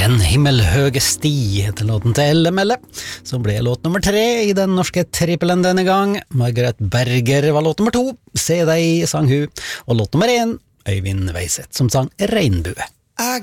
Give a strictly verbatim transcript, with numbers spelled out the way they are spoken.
En himmelhøge sti heter låten til Elle Melle, som ble låt nummer tre i den norske trippelen denne gang. Margaret Berger var låt nummer to, Se deg sang hun, og låt nummer én, Øyvind Veiseth som sang Regnbue.